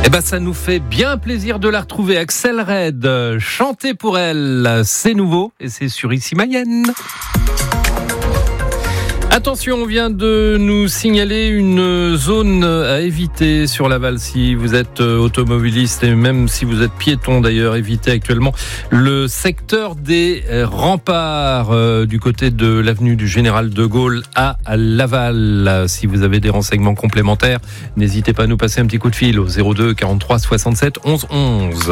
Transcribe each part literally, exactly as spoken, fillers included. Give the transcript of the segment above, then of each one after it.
Eh ben, ça nous fait bien plaisir de la retrouver. Axel Red, chanter pour elle, c'est nouveau et c'est sur Ici Mayenne. Attention, on vient de nous signaler une zone à éviter sur Laval. Si vous êtes automobiliste et même si vous êtes piéton d'ailleurs, évitez actuellement le secteur des remparts euh, du côté de l'avenue du Général de Gaulle à Laval. Si vous avez des renseignements complémentaires, n'hésitez pas à nous passer un petit coup de fil au zéro deux quarante-trois soixante-sept onze onze.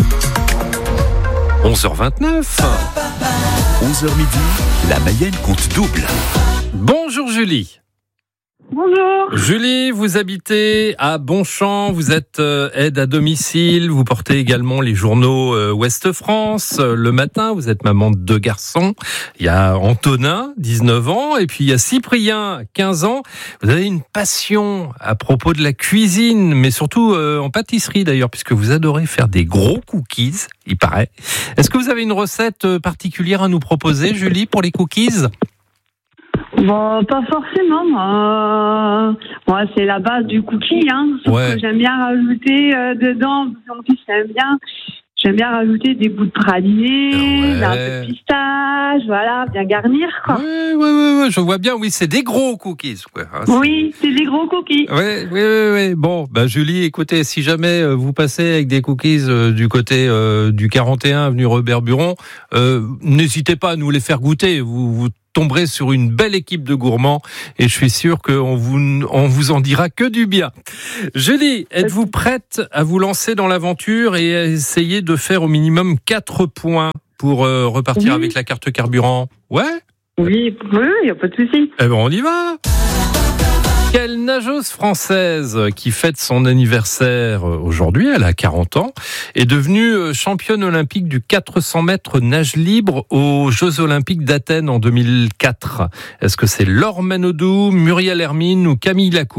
onze heures vingt-neuf. onze heures midi, la Mayenne compte double. Bonjour Julie. Bonjour. Julie, vous habitez à Bonchamp, vous êtes euh, aide à domicile, vous portez également les journaux euh, Ouest France euh, le matin, vous êtes maman de deux garçons. Il y a Antonin, dix-neuf ans, et puis il y a Cyprien, quinze ans. Vous avez une passion à propos de la cuisine, mais surtout euh, en pâtisserie d'ailleurs, puisque vous adorez faire des gros cookies, il paraît. Est-ce que vous avez une recette particulière à nous proposer, Julie, pour les cookies ? Bon, pas forcément. Euh, moi, c'est la base du cookie, hein. Sauf Ouais. que j'aime bien rajouter euh, dedans. En plus, j'aime bien, j'aime bien rajouter des bouts de praliné, Ouais. un peu de pistache, voilà, bien garnir, quoi. Oui, oui, oui, oui, je vois bien. Oui, c'est des gros cookies, quoi. Hein, c'est... Oui, c'est des gros cookies. Oui, oui, oui, oui. Bon, bah Julie, écoutez, si jamais euh, vous passez avec des cookies euh, du côté euh, du quarante et un avenue Robert-Buron, euh, n'hésitez pas à nous les faire goûter. Vous, vous tomberez sur une belle équipe de gourmands et je suis sûr qu'on vous, on vous en dira que du bien. Julie, êtes-vous prête à vous lancer dans l'aventure et à essayer de faire au minimum quatre points pour euh, repartir Oui. avec la carte carburant ? Ouais ? Oui, oui, il n'y a pas de souci. Eh ben, on y va. Quelle nageuse française qui fête son anniversaire aujourd'hui, elle a quarante ans, est devenue championne olympique du quatre cents mètres nage libre aux Jeux olympiques d'Athènes en deux mille quatre. Est-ce que c'est Laure Manodou, Muriel Hermine ou Camille Lacour ?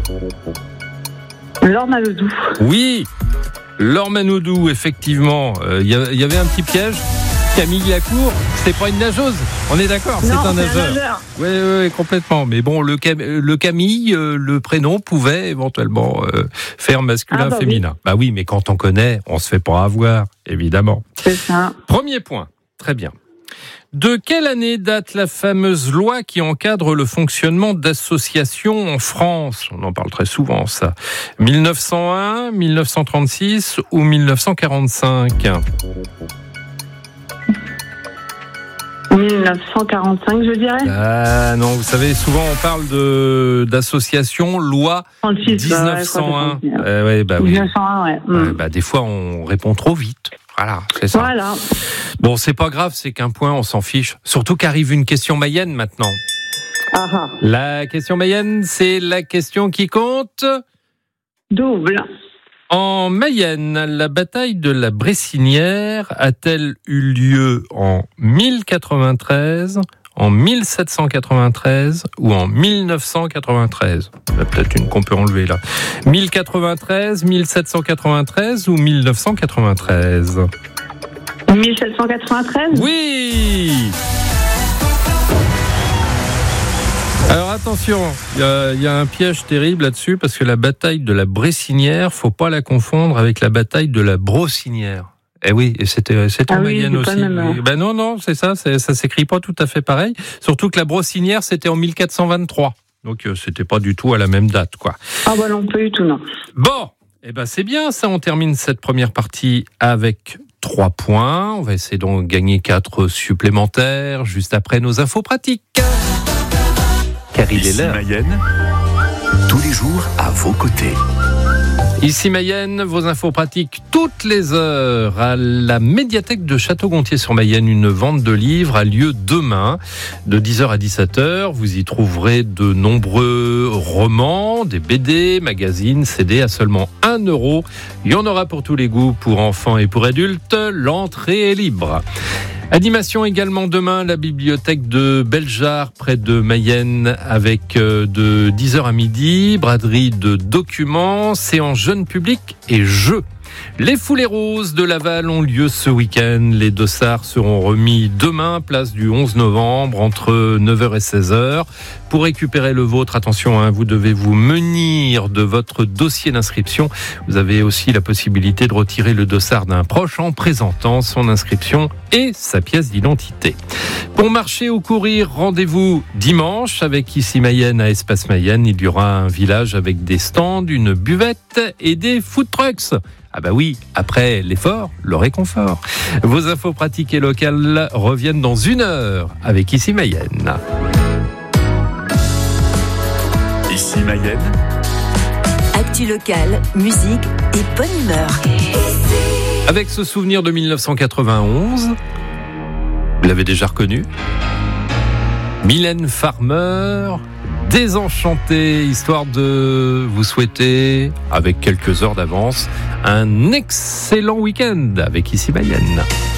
Laure Manodou. Oui, Laure Manodou, effectivement. Il euh, y, y avait un petit piège. Camille Lacour, c'est pas une nageuse, on est d'accord, c'est Non, un c'est nageur. un nageur. Oui, oui, oui, complètement. Mais bon, le, Cam- le Camille, euh, le prénom pouvait éventuellement euh, faire masculin, Ah bah féminin. oui. Bah oui, mais quand on connaît, on se fait pas avoir, évidemment. C'est ça. Premier point, très bien. De quelle année date la fameuse loi qui encadre le fonctionnement d'associations en France ? On en parle très souvent, ça. mille neuf cent un, mille neuf cent trente-six ou mille neuf cent quarante-cinq ? mille neuf cent quarante-cinq, je dirais. Ah non, vous savez, souvent on parle de d'association, loi trente-six, dix-neuf cent un. ouais, Euh, ouais, bah oui. dix-neuf cent un, ouais. Ouais, Mm. bah, des fois on répond trop vite. Voilà, c'est ça. Voilà. Bon, c'est pas grave, c'est qu'un point, on s'en fiche. Surtout qu'arrive une question Mayenne maintenant. Ah ah. La question Mayenne, c'est la question qui compte. Double. En Mayenne, la bataille de la Bressinière a-t-elle eu lieu en mille quatre-vingt-treize, en mille sept cent quatre-vingt-treize ou en mille neuf cent quatre-vingt-treize ? Il y a peut-être une qu'on peut enlever là. mille quatre-vingt-treize, mille sept cent quatre-vingt-treize ou mille neuf cent quatre-vingt-treize ? mille sept cent quatre-vingt-treize. Oui. Alors attention, il y, y a un piège terrible là-dessus parce que la bataille de la Bressinière, faut pas la confondre avec la bataille de la Brossinière. Eh oui, et c'était c'était Ah en oui, Mayenne c'est pas aussi. le même. Oui. Ben non non, c'est ça, c'est, ça s'écrit pas tout à fait pareil. Surtout que la Brossinière, c'était en mille quatre cent vingt-trois. Donc euh, c'était pas du tout à la même date, quoi. Ah bah non, pas du tout, non. Bon, eh ben c'est bien ça. On termine cette première partie avec trois points. On va essayer donc de gagner quatre supplémentaires juste après nos infos pratiques. Car il est Ici l'heure. Mayenne, tous les jours à vos côtés. Ici Mayenne, vos infos pratiques toutes les heures. À la médiathèque de Château-Gontier-sur-Mayenne, une vente de livres a lieu demain de dix heures à dix-sept heures. Vous y trouverez de nombreux romans, des B D, magazines, C D à seulement un euro. Il y en aura pour tous les goûts, pour enfants et pour adultes. L'entrée est libre. Animation également demain, la bibliothèque de Bellejarre, près de Mayenne, avec de dix heures à midi, braderie de documents, séance jeune public et jeux. Les Foulées Roses de Laval ont lieu ce week-end. Les dossards seront remis demain, place du onze novembre, entre neuf heures et seize heures. Pour récupérer le vôtre, attention, hein, vous devez vous munir de votre dossier d'inscription. Vous avez aussi la possibilité de retirer le dossard d'un proche en présentant son inscription et sa pièce d'identité. Pour marcher ou courir, rendez-vous dimanche avec Ici Mayenne à Espace Mayenne. Il y aura un village avec des stands, une buvette et des food trucks. Ah bah oui, après l'effort, le réconfort. Vos infos pratiques et locales reviennent dans une heure avec Ici Mayenne. Ici Mayenne. Actu locale, musique et bonne humeur. Avec ce souvenir de mille neuf cent quatre-vingt-onze, vous l'avez déjà reconnu, Mylène Farmer, Désenchantée, histoire de vous souhaiter, avec quelques heures d'avance, un excellent week-end avec Ici Mayenne.